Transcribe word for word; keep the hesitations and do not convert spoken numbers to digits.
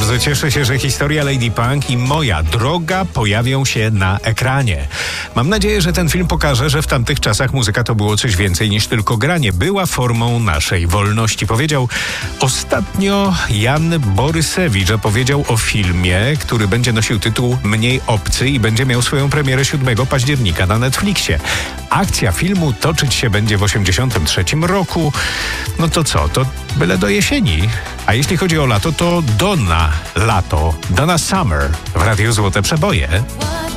Bardzo cieszę się, że historia Lady Punk i moja droga pojawią się na ekranie. Mam nadzieję, że ten film pokaże, że w tamtych czasach muzyka to było coś więcej niż tylko granie. Była formą naszej wolności. Powiedział ostatnio Jan Borysewicz, opowiedział o filmie, który będzie nosił tytuł Mniej obcy i będzie miał swoją premierę siódmego października na Netflixie. Akcja filmu toczyć się będzie w osiemdziesiątym trzecim roku. No to co? To byle do jesieni. A jeśli chodzi o lato, to Donna Lato, Donna Summer w Radiu Złote Przeboje.